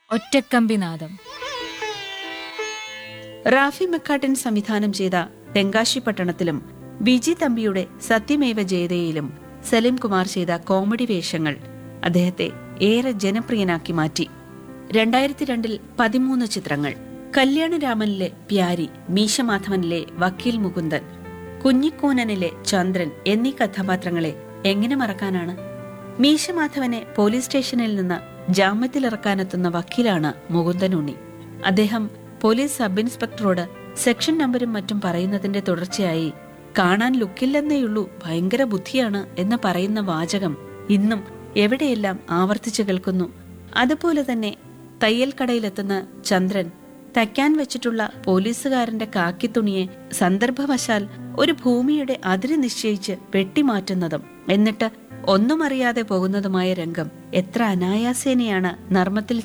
ഒറ്റക്കമ്പിനാദം. റാഫി മെക്കാട്ടിൻ സംവിധാനം ചെയ്ത തെങ്കാശിപ്പട്ടണത്തിലും ബിജി തമ്പിയുടെ സത്യമേവ ജയതയിലും സലിം കുമാർ ചെയ്ത കോമഡി വേഷങ്ങൾ അദ്ദേഹത്തെ ഏറെ ജനപ്രിയനാക്കി മാറ്റി. 2002 13 ചിത്രങ്ങൾ. കല്യാണരാമനിലെ പ്യാരി, മീശമാധവനിലെ വക്കീൽ മുകുന്ദൻ, കുഞ്ഞിക്കൂനനിലെ ചന്ദ്രൻ എന്നീ കഥാപാത്രങ്ങളെ എങ്ങനെ മറക്കാനാണ്? മീശമാധവനെ പോലീസ് സ്റ്റേഷനിൽ നിന്ന് ജാമ്യത്തിലിറക്കാനെത്തുന്ന വക്കീലാണ് മുകുന്ദൻ ഉണ്ണി. അദ്ദേഹം പോലീസ് സബ് ഇൻസ്പെക്ടറോട് സെക്ഷൻ നമ്പരും മറ്റും പറയുന്നതിന്റെ തുടർച്ചയായി കാണാൻ ലുക്കില്ലെന്നേയുള്ളൂ, ഭയങ്കര ബുദ്ധിയാണ് എന്ന് പറയുന്ന വാചകം ഇന്നും എവിടെയെല്ലാം ആവർത്തിച്ചു കേൾക്കുന്നു. അതുപോലെ തന്നെ തയ്യൽക്കടയിലെത്തുന്ന ചന്ദ്രൻ തയ്ക്കാൻ വെച്ചിട്ടുള്ള പോലീസുകാരന്റെ കാക്കിത്തുണിയെ സന്ദർഭവശാൽ ഒരു ഭൂമിയുടെ അതിര് നിശ്ചയിച്ച് വെട്ടിമാറ്റുന്നതും എന്നിട്ട് ഒന്നും അറിയാതെ പോകുന്നതുമായ രംഗം എത്ര അനായാസേനയാണ് നർമ്മത്തിൽ